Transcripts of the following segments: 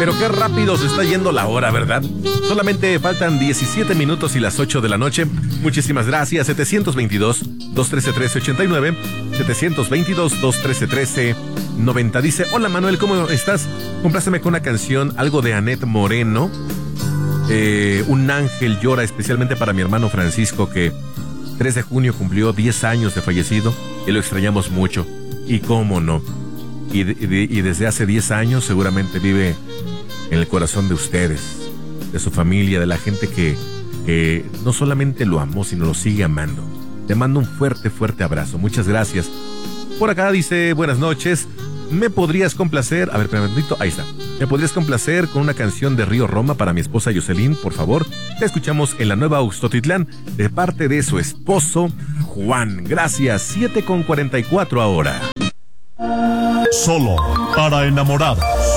Pero qué rápido se está yendo la hora, ¿verdad? Solamente faltan 17 minutos y las 8 de la noche. Muchísimas gracias. 722-213-1389. 722-213-1390. Dice, hola Manuel, ¿cómo estás? Compláceme con una canción, algo de Anette Moreno. Un ángel llora, especialmente para mi hermano Francisco, que 3 de junio cumplió 10 años de fallecido y lo extrañamos mucho. Y cómo no. Y desde hace 10 años seguramente vive en el corazón de ustedes, de su familia, de la gente que no solamente lo amó, sino lo sigue amando. Te mando un fuerte, fuerte abrazo. Muchas gracias. Por acá dice, buenas noches. ¿Me podrías complacer? A ver, espérame un momentito. Ahí está. ¿Me podrías complacer con una canción de Río Roma para mi esposa Jocelyn, por favor? Te escuchamos en la Nueva Uxtotitlán de parte de su esposo Juan. Gracias. 7:44 ahora. Solo para enamorados.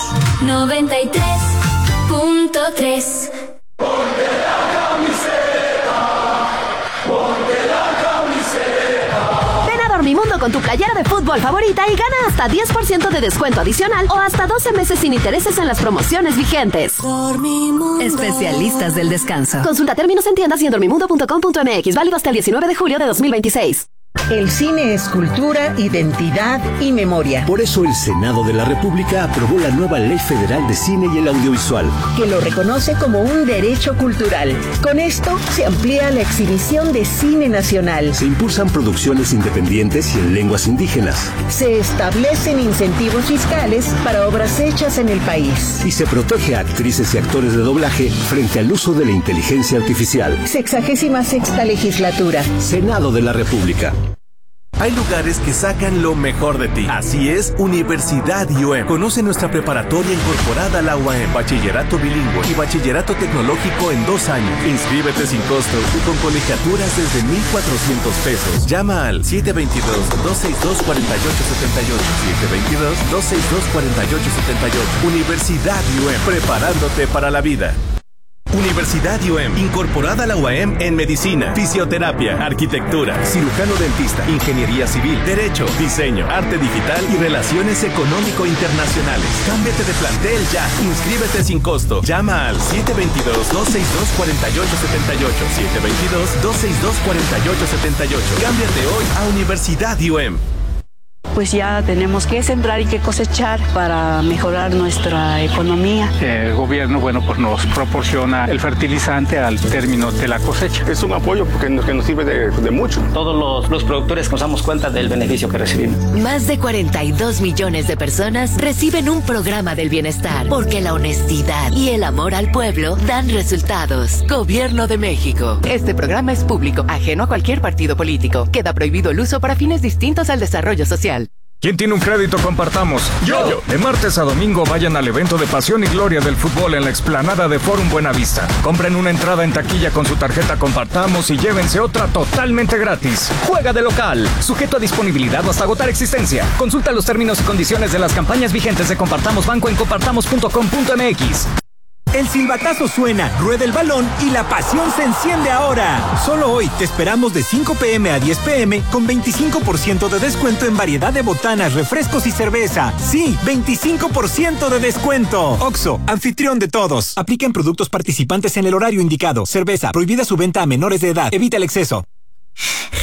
93.3. Ponte la camiseta, ponte la camiseta. Ven a Dormimundo con tu playera de fútbol favorita y gana hasta 10% de descuento adicional o hasta 12 meses sin intereses en las promociones vigentes. Dormimundo. Especialistas del descanso. Consulta términos en tiendas y en dormimundo.com.mx. Válido hasta el 19 de julio de 2026. El cine es cultura, identidad y memoria. Por eso el Senado de la República aprobó la nueva Ley Federal de Cine y el Audiovisual, que lo reconoce como un derecho cultural. Con esto se amplía la exhibición de cine nacional. Se impulsan producciones independientes y en lenguas indígenas. Se establecen incentivos fiscales para obras hechas en el país. Y se protege a actrices y actores de doblaje frente al uso de la inteligencia artificial. 66ª legislatura. Senado de la República. Hay lugares que sacan lo mejor de ti. Así es, Universidad IUEM. Conoce nuestra preparatoria incorporada a la UAM, bachillerato bilingüe y bachillerato tecnológico en 2 años. Inscríbete sin costo y con colegiaturas desde 1,400 pesos. Llama al 722-262-4878. 722-262-4878. Universidad IUEM, preparándote para la vida. Universidad IUEM, incorporada a la UAM en medicina, fisioterapia, arquitectura, cirujano dentista, ingeniería civil, derecho, diseño, arte digital y relaciones económico-internacionales. Cámbiate de plantel ya. Inscríbete sin costo. Llama al 722-262-4878. 722-262-4878. Cámbiate hoy a Universidad IUEM. Pues ya tenemos que sembrar y que cosechar para mejorar nuestra economía. El gobierno, pues nos proporciona el fertilizante al término de la cosecha. Es un apoyo porque nos sirve de mucho. Todos los productores nos damos cuenta del beneficio que recibimos. Más de 42 millones de personas reciben un programa del bienestar, porque la honestidad y el amor al pueblo dan resultados. Gobierno de México. Este programa es público, ajeno a cualquier partido político. Queda prohibido el uso para fines distintos al desarrollo social. ¿Quién tiene un crédito? Compartamos. ¡Yo! De martes a domingo vayan al evento de pasión y gloria del fútbol en la explanada de Forum Buenavista. Compren una entrada en taquilla con su tarjeta Compartamos y llévense otra totalmente gratis. Juega de local, sujeto a disponibilidad o hasta agotar existencia. Consulta los términos y condiciones de las campañas vigentes de Compartamos Banco en compartamos.com.mx. El silbatazo suena, rueda el balón y la pasión se enciende ahora. Solo hoy te esperamos de 5 p.m. a 10 p.m. con 25% de descuento en variedad de botanas, refrescos y cerveza. Sí, 25% de descuento. Oxxo, anfitrión de todos. Aplica en productos participantes en el horario indicado. Cerveza, prohibida su venta a menores de edad. Evita el exceso.